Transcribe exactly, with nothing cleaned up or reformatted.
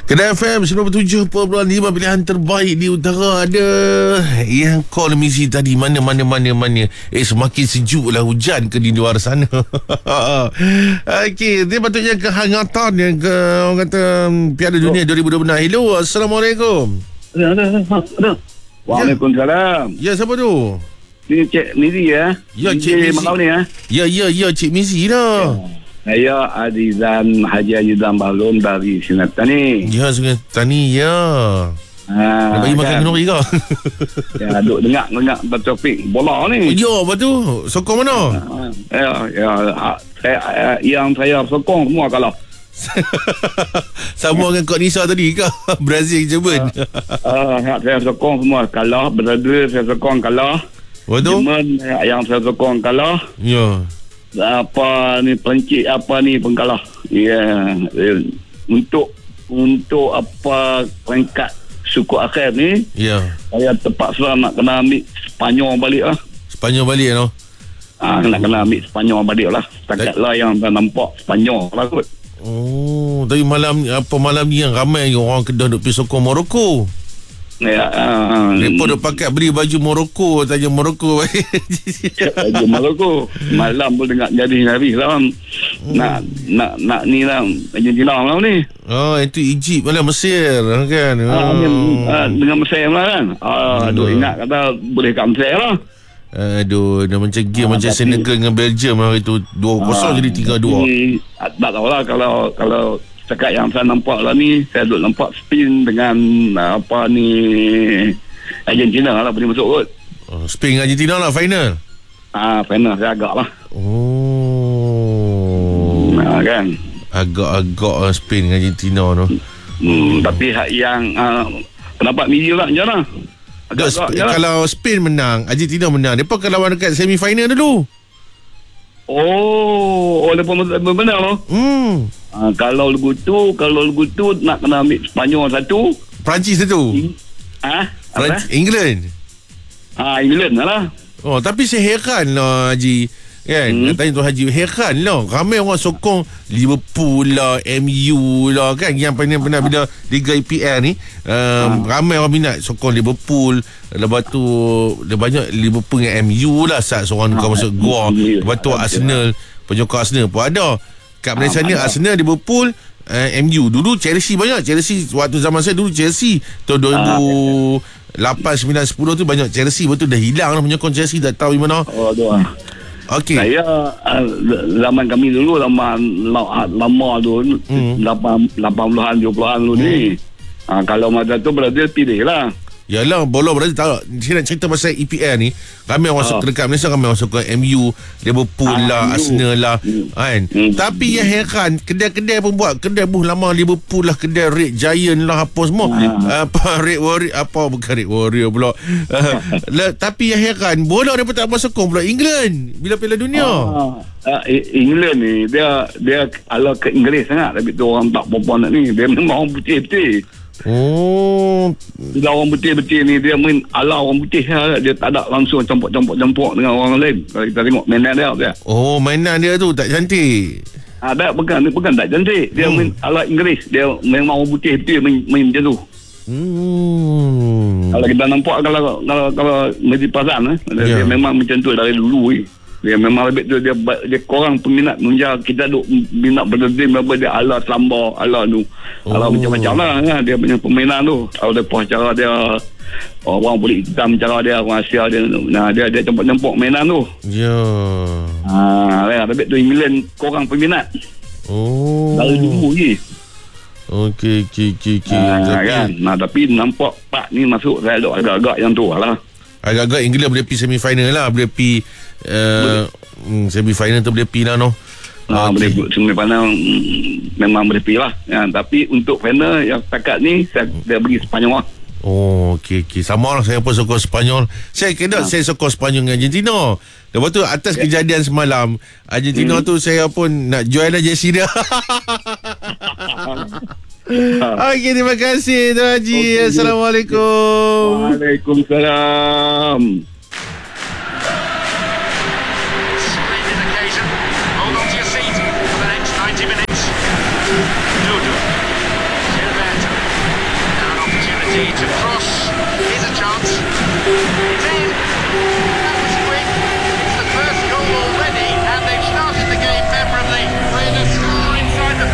Kedah F M sembilan puluh tujuh perpuluhan lima pilihan terbaik di utara. Ada yang call misi tadi, mana mana mana mana. Eh semakin sejuk lah hujan ke di luar sana. Okey, dia patutnya kehangatan yang ke orang kata Piala Dunia dua ribu dua puluh enam. Hello, Assalamualaikum. Ada, ada, ada. Waalaikumsalam. Ya, siapa tu? Ni Cik Mizi ya. Ya, Cik Mizi. Malau ni ya. Ya, ya, ya, Cik Mizi lah. Ya. Saya Azizan Haji Azizan Balon dari Sungai Petani. Ya, Sungai Petani, ya. Ha, bagi makan kenduri ke? Ya, duk dengar-dengar topik bola ni. Ya, apa tu? Sokong mana? Ha, ya, ya, saya, yang saya sokong semua kalah. Sama dengan Kak Nisa tadi ke? Brazil, Jerman. Uh, uh, saya sokong semua kalah. Brazil saya sokong kalah. Betul? Jerman yang saya sokong kalah. Ya. Apa ni Perancis apa ni pengkalah. Ya. Yeah. Untuk untuk apa peringkat suku akhir ni. Ya. Saya terpaksa nak kena ambil Sepanyol balik lah. Sepanyol balik no. Ah, nak kena ambil Sepanyol balik lah. Setakat lah yang tak nampak Sepanyol lah kot. Oh, tapi malam apa malam ni yang ramai orang Kedah duk pergi sokong Morocco. Ya, uh, mereka duk pakai beli baju Morocco, tajuk Morocco. Baju Morocco. Malam pun dengar jadi habis lah. Hmm. Nak nak nak ni lah Argentina malam ni. Oh, itu Egypt malam Mesir kan. Oh. Ah, dengan, ah, dengan Mesir lah kan. Ah, duk ingat kata boleh kat Mesir lah. Aduh, dah macam game ah, macam tapi, Senegal dengan Belgium hari tu dua kosong ah, jadi tiga dua. Tak tahulah kalau kalau setakat yang saya nampak lah ni, saya duk nampak Spain dengan apa ni Argentina lah boleh masuk kot. Oh, Spain dengan Argentina lah final. Ah, final saya agak lah. Oh. Nah, kan. Agak-agak lah Spain dengan Argentina tu. Hmm, tapi yang uh, pendapat media lah macam mana? Agak Sp- kalau Spain menang, Argentina menang, mereka akan lawan dekat semi final dulu. Oh, oh lepas benar loh. Hmm. Uh, kalau lagu tu, kalau lagu tu nak kena ambil Sepanyol satu, Perancis satu. Ah, Perancis, England. Ah, England lah. Oh, tapi saya heran lah Haji. Kan, hmm. tanya tu Haji, heran lah ramai orang sokong Liverpool lah, M U lah kan, yang pernah-pernah bila Liga E P L ni um, ha. ramai orang minat sokong Liverpool. Lepas tu dia banyak Liverpool dengan M U lah saat seorang ha. masuk gua. Lepas tu Arsenal, penyokong Arsenal pun ada. Kat Malaysia ha, ni Arsenal, Liverpool, uh, M U. Dulu Chelsea banyak. Chelsea waktu zaman saya dulu Chelsea tahun dua ribu lapan, sembilan, sepuluh tu banyak Chelsea. Betul dah hilang lah penyokong Chelsea, tak tahu di mana. Oh aduh. Okay. Saya uh, zaman kami dulu lama lama, lama tu hmm. lapan puluhan tujuh puluhan dulu hmm. ni. Uh, kalau masa tu Brazil pilih lah. Yalah, bola Brazil tahu. Saya nak cerita pasal E P L ni. Ramai orang suka, oh. dekat Malaysia ramai orang suka M U, Liverpool ah, lah, M U. Arsenal lah, hmm. kan. Hmm. Tapi yang heran, kedai-kedai pun buat kedai buh lama Liverpool lah, kedai Red Giant lah apa semua. Ah. Apa Red Warrior, apa bukan Red Warrior pula. uh, tapi yang heran, bola dia pun tak masuk sokong pula England bila Piala Dunia. Ah. Uh, England ni dia dia ala ke Inggeris sangat, tapi tu orang tak berapa nak ni, dia memang orang putih-putih. Oh, bila orang putih-putih ni dia main ala orang putih lah. Dia tak ada langsung campur-campur-campur dengan orang lain. Kalau kita tengok mainan dia, dia. Oh, mainan dia tu tak cantik. Ah, tak, bukan, dia bukan tak cantik. Dia hmm. main ala Inggeris. Dia memang orang putih-putih main, main macam tu. Hmm. Kalau kita nampak kalau kalau kalau Medi Pazan eh, yeah. dia memang macam tu dari dulu eh. Dia memang lebih tu dia dia kurang peminat menja kita duk minat berdiri apa dia ala selamba ala tu. Oh. Ala macam-macam lah kan dia punya permainan tu. Kalau depa cara dia orang boleh hitam cara dia, orang Asia dia nah dia dia campur-campur mainan tu. Ya. Yeah. Ha, ya lebih tu England kurang peminat. Oh. Dari dulu je. Okey okey okey okey. Ha, tapi kan. Nah tapi nampak Pak ni masuk saya duk agak-agak yang tu lah. Agak-agak England boleh pergi semi final lah, boleh pergi uh, semi final tu boleh pergi lah no. Ah, okay. Boleh semi final mm, memang boleh pergi lah. Ya, tapi untuk final yang setakat ni saya dia bagi Sepanyol lah. Oh, okey okey. Sama lah, saya pun sokong Sepanyol. Saya kena ha. saya sokong Sepanyol dengan Argentina. Lepas tu atas yeah. kejadian semalam Argentina hmm. tu saya pun nak join lah jersey dia. Okey, terima kasih Tuan Haji. Okay. Assalamualaikum. Waalaikumsalam. Hold on to your seat for the next ninety minutes. Dudu. Gilberto. to